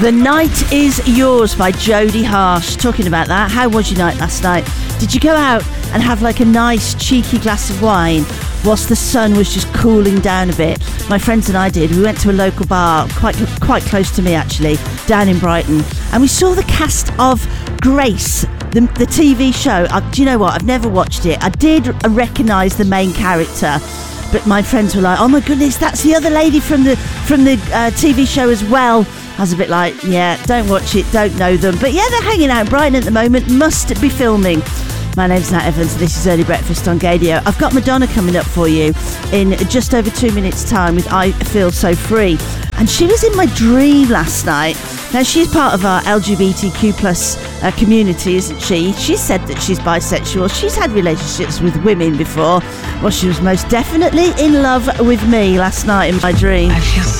The Night Is Yours by Jodie Harsh. Talking about that, how was your night last night? Did you go out and have like a nice cheeky glass of wine whilst the sun was just cooling down a bit? My friends and I did. We went to a local bar quite close to me actually, down in Brighton, and we saw the cast of Grace, the TV show. Do you know what? I've never watched it. I did recognise the main character, but my friends were like, "Oh my goodness, that's the other lady from the TV show as well." I was a bit like, yeah, don't watch it, don't know them. But yeah, they're hanging out in Brighton at the moment, must be filming. My name's Nat Evans, this is Early Breakfast on Gadio. I've got Madonna coming up for you in just over 2 minutes' time with I Feel So Free. And she was in my dream last night. Now, she's part of our LGBTQ plus community, isn't she? She said that she's bisexual. She's had relationships with women before. Well, she was most definitely in love with me last night in my dream. I feel